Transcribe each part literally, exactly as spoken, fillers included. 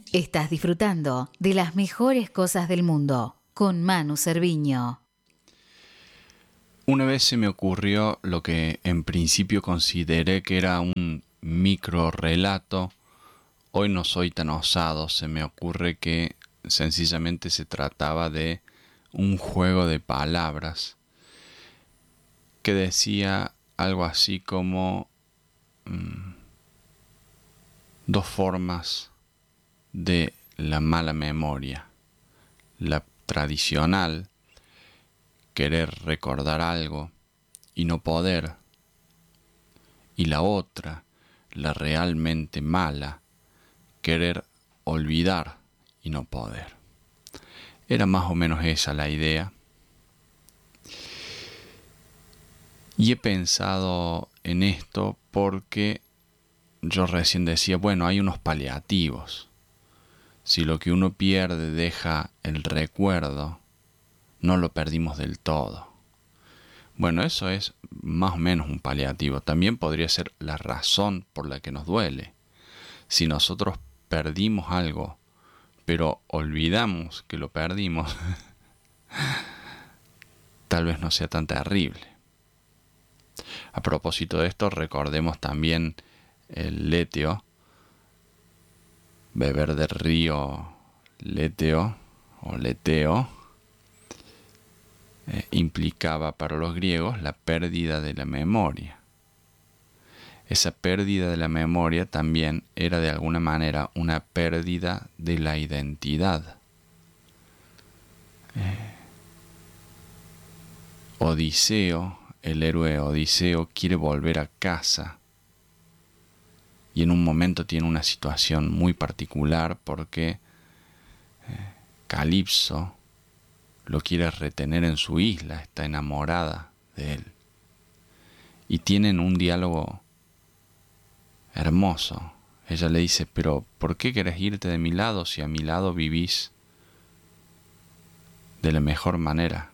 Estás disfrutando de las mejores cosas del mundo con Manu Cerviño. Una vez se me ocurrió lo que en principio consideré que era un micro relato. Hoy no soy tan osado, se me ocurre que sencillamente se trataba de un juego de palabras que decía algo así como mmm, dos formas de la mala memoria. La tradicional, querer recordar algo y no poder. Y la otra, la realmente mala, querer olvidar y no poder. Era más o menos esa la idea. Y he pensado en esto porque yo recién decía, bueno, hay unos paliativos. Si lo que uno pierde deja el recuerdo, no lo perdimos del todo. Bueno, eso es más o menos un paliativo. También podría ser la razón por la que nos duele. Si nosotros perdimos algo, pero olvidamos que lo perdimos, tal vez no sea tan terrible. A propósito de esto, recordemos también el leteo, beber del río leteo o leteo, eh, implicaba para los griegos la pérdida de la memoria. Esa pérdida de la memoria también era de alguna manera una pérdida de la identidad. Eh, Odiseo, el héroe Odiseo, quiere volver a casa y en un momento tiene una situación muy particular porque eh, Calipso lo quiere retener en su isla, está enamorada de él. Y tienen un diálogo hermoso. Ella le dice, pero ¿por qué querés irte de mi lado si a mi lado vivís de la mejor manera?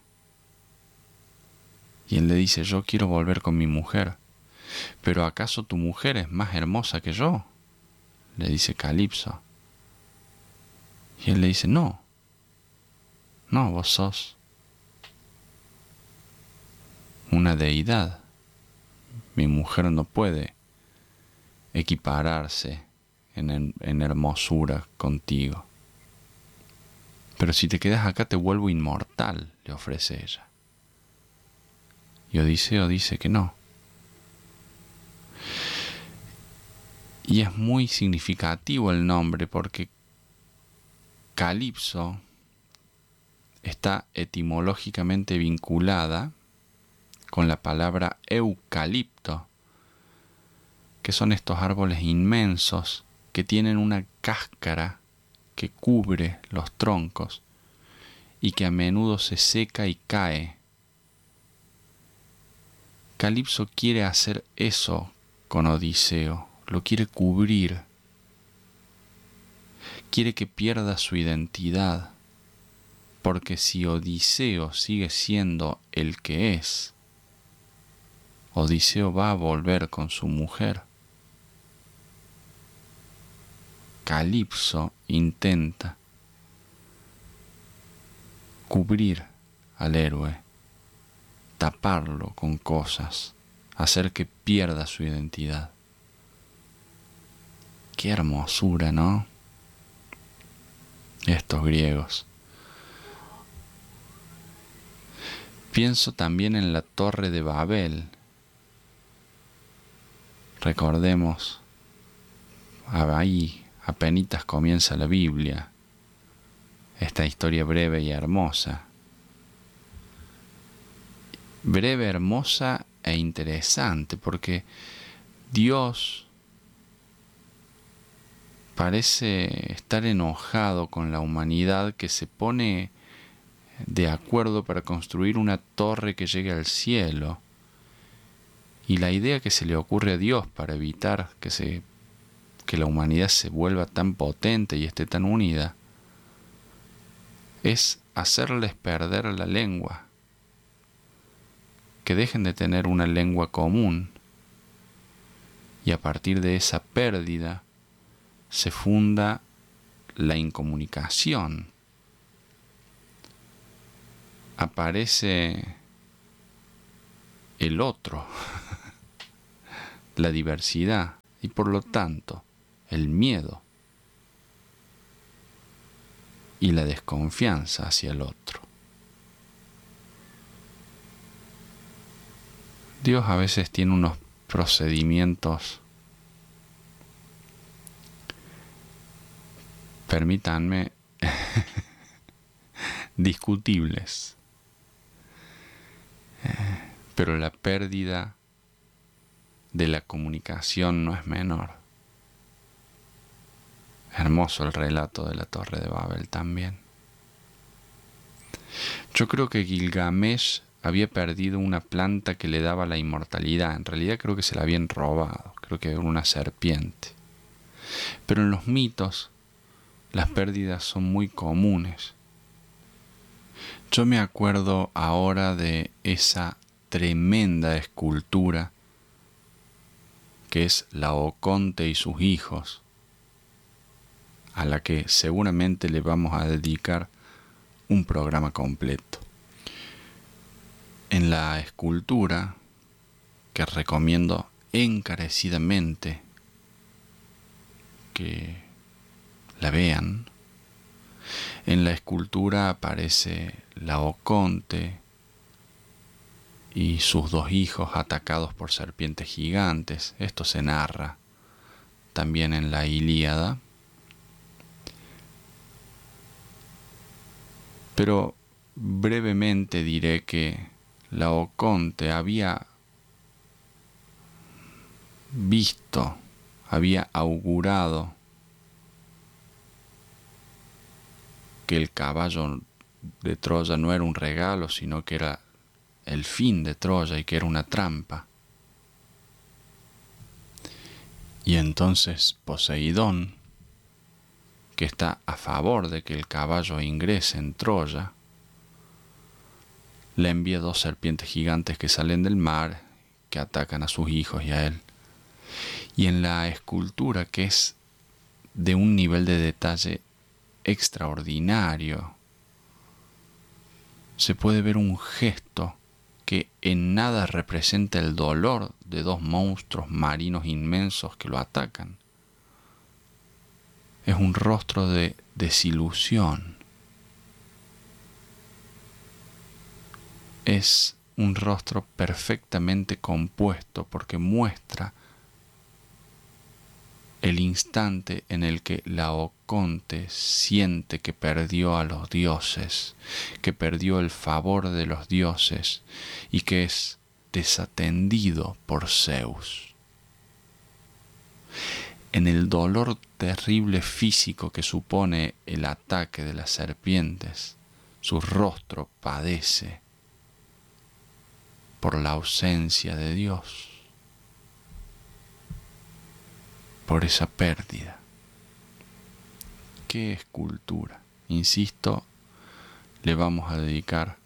Y él le dice, yo quiero volver con mi mujer. ¿Pero acaso tu mujer es más hermosa que yo?, le dice Calipso. Y él le dice, no, no, vos sos una deidad. Mi mujer no puede equipararse en, en hermosura contigo. Pero si te quedas acá te vuelvo inmortal, le ofrece ella. Y Odiseo dice que no. Y es muy significativo el nombre porque Calipso está etimológicamente vinculada con la palabra eucalipto, que son estos árboles inmensos que tienen una cáscara que cubre los troncos y que a menudo se seca y cae. Calipso quiere hacer eso con Odiseo, lo quiere cubrir, quiere que pierda su identidad, porque si Odiseo sigue siendo el que es, Odiseo va a volver con su mujer. Calipso intenta cubrir al héroe, taparlo con cosas, hacer que pierda su identidad. Qué hermosura, ¿no? Estos griegos. Pienso también en la Torre de Babel. Recordemos, ahí apenitas comienza la Biblia, esta historia breve y hermosa. Breve, hermosa e interesante, porque Dios parece estar enojado con la humanidad que se pone de acuerdo para construir una torre que llegue al cielo. Y la idea que se le ocurre a Dios para evitar que, se, que la humanidad se vuelva tan potente y esté tan unida es hacerles perder la lengua, que dejen de tener una lengua común, y a partir de esa pérdida se funda la incomunicación. Aparece el otro, la diversidad y por lo tanto el miedo y la desconfianza hacia el otro. Dios a veces tiene unos procedimientos, permítanme, discutibles. Pero la pérdida de la comunicación no es menor. Hermoso el relato de la Torre de Babel también. Yo creo que Gilgamesh había perdido una planta que le daba la inmortalidad. En realidad creo que se la habían robado. Creo que era una serpiente. Pero en los mitos las pérdidas son muy comunes. Yo me acuerdo ahora de esa tremenda escultura que es Laoconte y sus hijos, a la que seguramente le vamos a dedicar un programa completo. En la escultura, que recomiendo encarecidamente que la vean, en la escultura aparece Laoconte y sus dos hijos atacados por serpientes gigantes. Esto se narra también en la Ilíada. Pero brevemente diré que Laoconte había visto, había augurado que el caballo de Troya no era un regalo, sino que era el fin de Troya y que era una trampa. Y entonces Poseidón, que está a favor de que el caballo ingrese en Troya, le envía dos serpientes gigantes que salen del mar, que atacan a sus hijos y a él. Y en la escultura, que es de un nivel de detalle extraordinario, se puede ver un gesto que en nada representa el dolor de dos monstruos marinos inmensos que lo atacan. Es un rostro de desilusión. Es un rostro perfectamente compuesto porque muestra el instante en el que Laoconte siente que perdió a los dioses, que perdió el favor de los dioses y que es desatendido por Zeus. En el dolor terrible físico que supone el ataque de las serpientes, su rostro padece por la ausencia de Dios, por esa pérdida. ¿Qué escultura? Insisto, le vamos a dedicar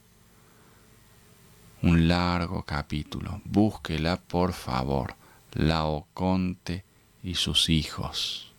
un largo capítulo. Búsquela, por favor, Laoconte y sus hijos.